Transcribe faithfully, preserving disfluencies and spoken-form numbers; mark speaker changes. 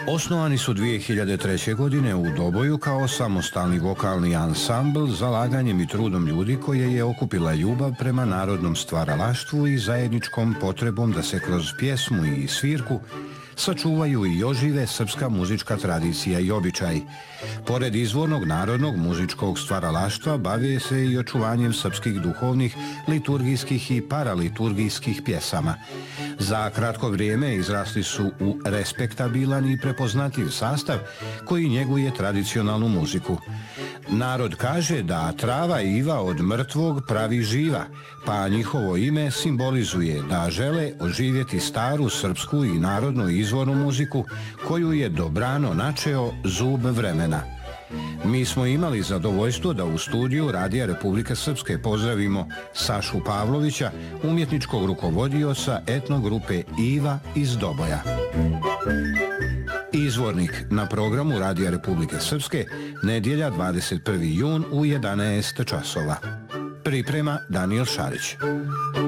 Speaker 1: Osnovani su dvije hiljade treće. godine u Doboju kao samostalni vokalni ansambl zalaganjem i trudom ljudi koje je okupila ljubav prema narodnom stvaralaštvu i zajedničkom potrebom da se kroz pjesmu i svirku sačuvaju i ožive srpska muzička tradicija i običaj. Pored izvornog narodnog muzičkog stvaralaštva bave se i očuvanjem srpskih duhovnih, liturgijskih i paraliturgijskih pjesama. Za kratko vrijeme izrasli su u respektabilan i prepoznatljiv sastav koji njeguje tradicionalnu muziku. Narod kaže da trava iva od mrtvog pravi živa, pa njihovo ime simbolizuje da žele oživjeti staru srpsku i narodnu izvornu muziku koju je dobrano načeo zub vremena. Mi smo imali zadovoljstvo da u studiju Radija Republike Srpske pozdravimo Sašu Pavlovića, umjetničkog rukovodioca etnogrupe Iva iz Doboja. Izvornik na programu Radija Republike Srpske, nedjelja dvadeset prvi jun u jedanaest časova. Priprema Danijel Šarić.